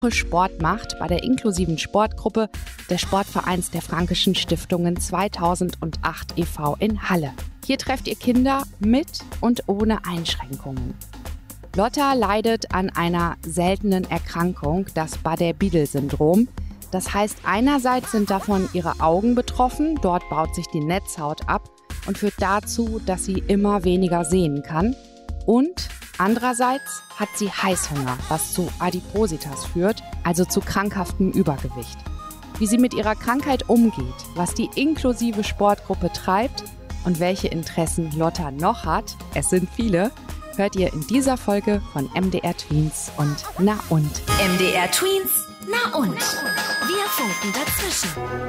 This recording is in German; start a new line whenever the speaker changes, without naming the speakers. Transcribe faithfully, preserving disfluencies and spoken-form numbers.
Sport macht bei der inklusiven Sportgruppe des Sportvereins der Fränkischen Stiftungen zweitausendacht e V in Halle. Hier trefft ihr Kinder mit und ohne Einschränkungen. Lotta leidet an einer seltenen Erkrankung, das Bardet-Biedl-Syndrom. Das heißt, einerseits sind davon ihre Augen betroffen, dort baut sich die Netzhaut ab und führt dazu, dass sie immer weniger sehen kann. Und andererseits hat sie Heißhunger, was zu Adipositas führt, also zu krankhaftem Übergewicht. Wie sie mit ihrer Krankheit umgeht, was die inklusive Sportgruppe treibt und welche Interessen Lotta noch hat, es sind viele, hört ihr in dieser Folge von M D R Tweens und Na und.
M D R Tweens, Na und. Wir funken dazwischen.